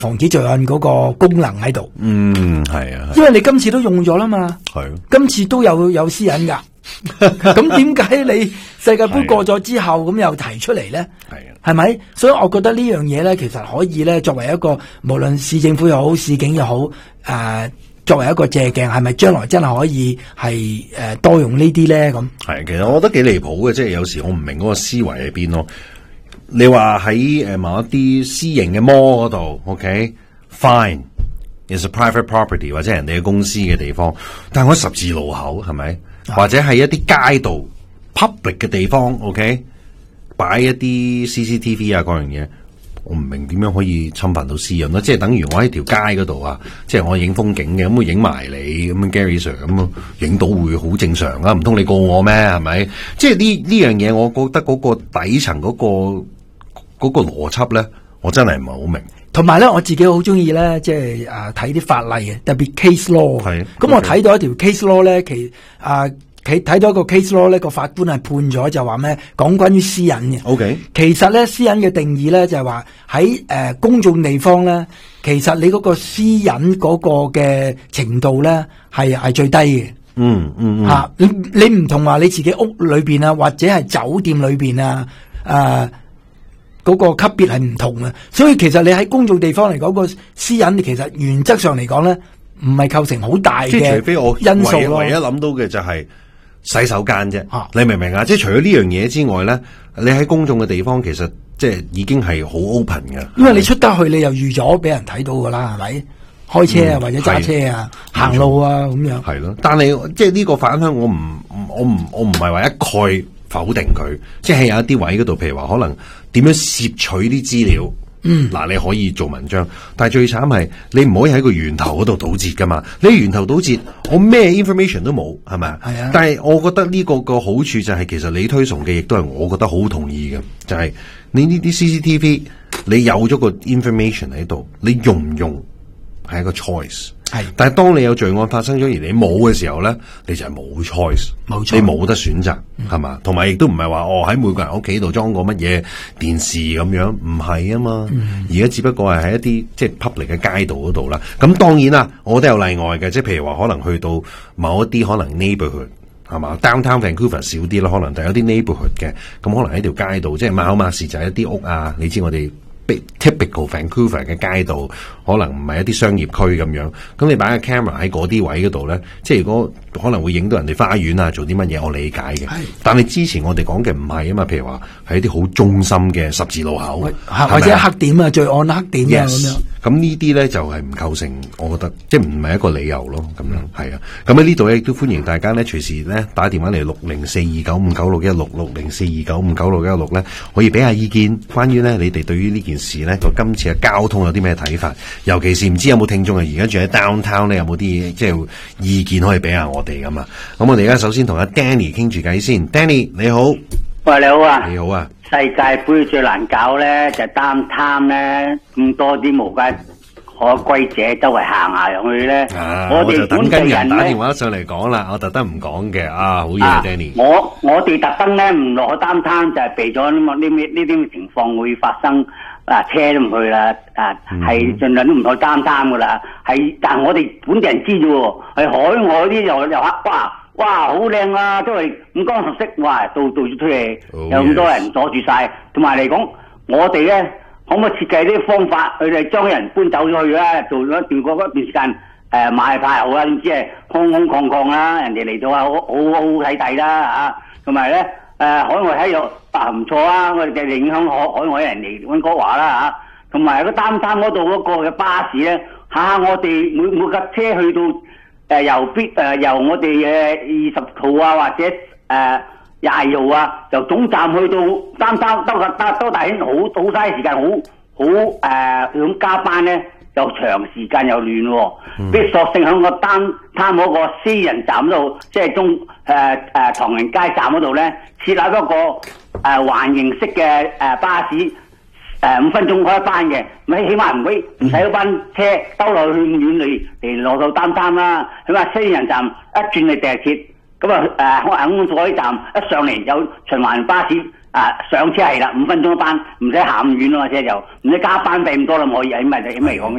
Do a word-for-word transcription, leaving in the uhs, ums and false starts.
防止罪案嗰個功能喺度。 嗯，係啊， 因為你今次都用咗啦嘛， 係， 今次都有有私隱噶，咁點解你世界盃過咗之後咁又提出嚟咧？ 係啊， 係咪？所以我覺得呢樣嘢咧，其實可以咧作為一個無論市政府又好，市警又好，誒、呃，作為一個借鏡，係咪將來真係可以係誒、呃、多用呢啲咧？咁係，其實我覺得幾離譜嘅，即係有時我唔明嗰個思維喺邊咯。你話喺誒某一啲私營嘅 mall 嗰度 ，OK fine。is a private property 或者人哋嘅公司嘅地方，但係我十字路口係咪？或者係一啲街道 public 嘅地方 ，OK， 擺一啲 C C T V 啊嗰樣嘢，我唔明點樣可以侵犯到私隱啦？即係等於我喺條街嗰度啊，即係我影風景嘅，咁我影埋你咁樣 Gary Sir 咁影到會好正常啊？唔通你告我咩？係咪？即係呢呢樣嘢，我覺得嗰個底層嗰、嗰個嗰、嗰個邏輯咧，我真係唔係好明。 同埋咧，我自己好中意咧，即係誒睇啲法例嘅，特別 case law。係，咁我睇到一條 case law 咧，其啊，佢睇到一個 case law 咧，個法官係判咗就話咩？講關於私隱嘅。OK，其實咧私隱嘅定義咧就係話喺誒公眾地方咧，其實你嗰個私隱嗰個嘅程度咧係係最低嘅。嗯嗯吓、啊，你你唔同話你自己屋裏邊啊，或者係酒店裏邊啊，誒、呃。嗰、那個級別係唔同嘅，所以其實你喺公眾地方嚟講，個私隱其實原則上嚟講咧，唔係構成好大嘅因素咯。即係除非我唯唯一諗到嘅就係洗手間啫、啊，你明唔明啊？即係除咗呢樣嘢之外咧，你喺公眾嘅地方其實即係已經係好 open 嘅。因為你出得去，你又預咗俾人睇到噶啦，係咪？開車啊，或者揸車啊，行路啊咁樣。係咯，但係即係呢個反向，我唔我唔我唔係話一概否定佢，即係有一啲位嗰度，譬如話可能點樣攝取啲資料，嗯，嗱你可以做文章，但係最慘係你唔可以喺個源頭嗰度堵截噶嘛，你源頭堵截，我咩 information 都冇，係咪啊？係啊。但係我覺得呢個個好處就係、是，其實你推崇嘅亦都係我覺得好同意嘅，就係、是、你呢啲 C C T V， 你有咗個 information 喺度，你用唔用係一個 choice。係，但係當你有罪案發生咗而你冇嘅時候咧，你就係冇 choice，冇錯，你冇得選擇，係、嗯、嘛？同埋亦都唔係話哦喺每個人屋企度裝個乜嘢電視咁樣，唔係啊嘛。而、嗯、家只不過係喺一啲即係 public 嘅街道嗰度啦。咁當然啦，我都有例外嘅，即係譬如話可能去到某一啲可能 neighborhood 係嘛 ，downtown Vancouver 少啲啦，可能但有啲 neighborhood 嘅，咁可能喺條街道，即係馬口馬時就係一啲屋啊，你知我哋。typical Vancouver 嘅街道可能唔係一啲商業區咁樣，咁你擺個 camera 喺嗰啲位嗰度咧，即係如果可能會影到人哋花園啊，做啲乜嘢，我理解嘅。但係之前我哋講嘅唔係啊嘛，譬如話係一啲好中心嘅十字路口，或者黑點啊，罪案黑點啊咁樣。咁呢啲咧就係唔構成，我覺得即係唔係一個理由咯。咁樣係啊。咁喺呢度咧亦都歡迎大家咧隨時咧打電話嚟六零四二九五九六一六六零四二九五九六一六咧，可以俾下意見，關於咧你哋對於呢件事咧個今次嘅交通有啲咩睇法？尤其是唔知有冇聽眾啊，而家住喺 downtown 咧，有冇啲即係意見可以俾下我哋咁啊？咁我哋而家首先同阿 Danny 傾住偈先。Danny 你好， 喂你好啊， 你好啊。 世界盃最難搞咧就係 downtown 咧，咁多啲無家可歸者周圍行下入去咧， 啊、 我哋本地人打電話上嚟講啦，我特登唔講嘅啊，好嘢、啊、Danny。 我我哋特登咧唔落去 downtown 就係避咗呢呢呢啲情況會發生。啊，車都唔去啦，啊，係、嗯、盡量都唔去擔擔噶啦，係，但係我哋本地人知啫喎，係海外啲又又話，哇哇好靚啊，都係五光十色，哇，到到處推嘢，有咁多人阻住晒，同埋嚟講，我哋咧可唔可以設計啲方法，佢哋將人搬走咗去啦，做咗一段嗰一段時間，誒、呃、買派好啦，點知係空空曠曠啦，人哋嚟到啊，好好好睇睇啦，啊，同埋咧。誒、呃、海外喺度啊唔錯啊！我哋就影響海海外人嚟溫哥華啦嚇，同埋個擔擔嗰度嗰個嘅巴士咧，下下我哋每每架車去到誒、呃、由必誒、呃、由我哋嘅二十號啊或者誒廿二號啊，由總站去到擔擔兜個兜大圈，好好嘥時間，好好誒咁加班咧，又長時間又亂喎、哦，必、嗯、索性喺個擔擔嗰個私人站度，即係中誒誒唐人街站嗰度咧。設立一個誒、呃、環形式嘅誒、呃、巴士，誒、呃、五分鐘開一班嘅，咁起碼唔會唔使嗰班車兜落去咁遠嚟嚟落到擔擔啦。起碼西人站一轉嚟地鐵，咁啊誒空空海站一上嚟有循環巴士啊上車係啦，五分鐘一班，唔使行咁遠咯，車就唔使加班費咁多啦，可以喺咪喺咪講。